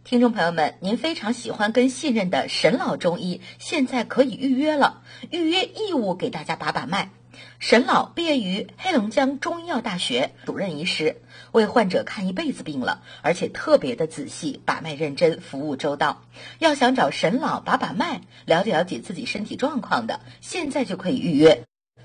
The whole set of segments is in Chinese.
听众朋友们，您非常喜欢跟信任的沈老中医，现在可以预约了，预约义务给大家把脉。沈老毕业于黑龙江中医药大学，主任医师，为患者看一辈子病了，而且特别的仔细，把脉认真，服务周到。要想找沈老把脉，了解自己身体状况的，现在就可以预约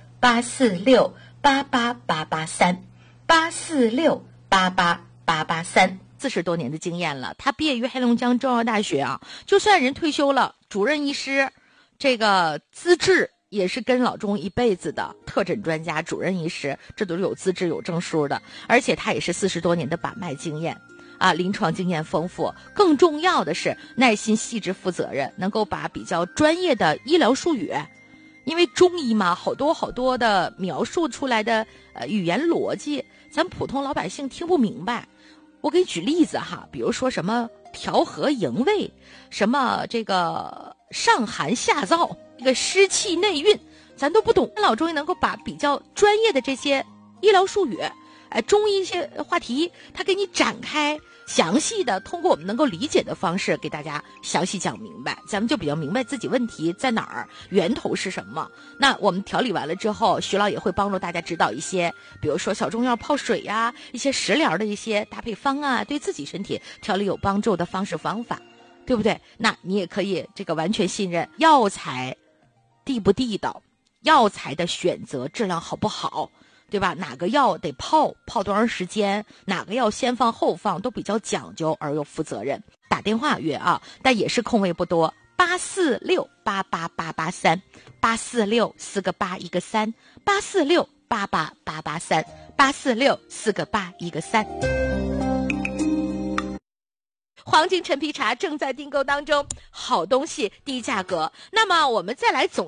846-88883，846-88883。40多年的经验了，他毕业于黑龙江中药大学啊，就算人退休了，主任医师，这个资质也是跟老中一辈子的特诊专家、主任医师，这都是有资质、有证书的，而且他也是40多年的把脉经验啊，临床经验丰富。更重要的是耐心、细致、负责任，能够把比较专业的医疗术语，因为中医嘛，好多的描述出来的语言逻辑，咱普通老百姓听不明白。我给你举例子哈，比如说什么调和营卫，什么这个上寒下燥，这个湿气内蕴，咱都不懂。老中医能够把比较专业的这些医疗术语，中医一些话题，他给你展开详细的，通过我们能够理解的方式给大家详细讲明白，咱们就比较明白自己问题在哪儿，源头是什么。那我们调理完了之后，徐老也会帮助大家指导一些，比如说小中药泡水呀，一些食疗的一些搭配方啊，对自己身体调理有帮助的方式方法，对不对？那你也可以这个完全信任药材地不地道，药材的选择质量好不好，对吧？哪个药得泡多长时间，哪个药先放后放，都比较讲究而又负责任。打电话约啊，但也是空位不多，846-88883，846-4个8一个3，846-88883，846-4个8一个3。黄金陈皮茶正在订购当中，好东西低价格。那么我们再来总